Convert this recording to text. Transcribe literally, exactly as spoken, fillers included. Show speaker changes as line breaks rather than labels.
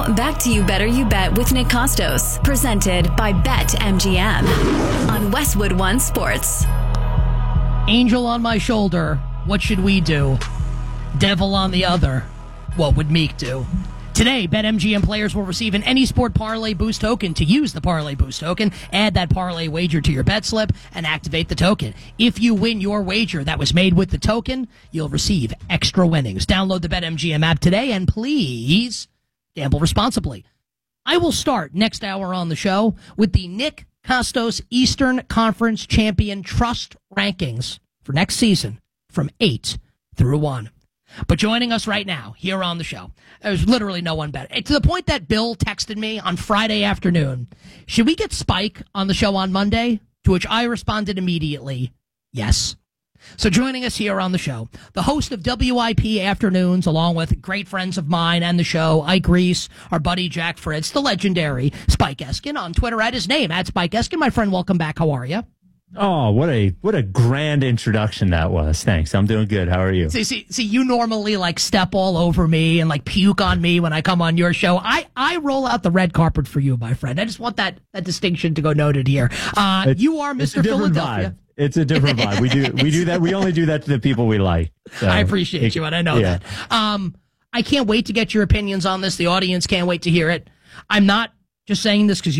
Now, back to You Better You Bet with Nick Costos, presented by BetMGM on Westwood One Sports.
Angel on my shoulder, what should we do? Devil on the other, what would Meek do? Today, BetMGM players will receive an Any Sport Parlay Boost token. To use the Parlay Boost token, add that parlay wager to your bet slip and activate the token. If you win your wager that was made with the token, you'll receive extra winnings. Download the BetMGM app today and please gamble responsibly. I will start next hour on the show with the Nick Costos Eastern Conference Champion Trust rankings for next season from eight through one. But joining us right now here on the show, there's literally no one better. To the point that Bill texted me on Friday afternoon, should we get Spike on the show on Monday? To which I responded immediately, yes. So joining us here on the show, the host of W I P Afternoons, along with great friends of mine and the show, Ike Reese, our buddy Jack Fritz, the legendary Spike Eskin, on Twitter at his name, at Spike Eskin. My friend, welcome back. How are you?
Oh, what a what a grand introduction that was. Thanks. I'm doing good. How are you?
See, see, see, you normally like step all over me and like puke on me when I come on your show. I, I roll out the red carpet for you, my friend. I just want that, that distinction to go noted here. Uh,
it's,
you are Mister Philadelphia.
Vibe. It's a different vibe. We do we do that. We only do that to the people we like. So,
I appreciate it, you, and I know yeah. that. Um, I can't wait to get your opinions on this. The audience can't wait to hear it. I'm not just saying this because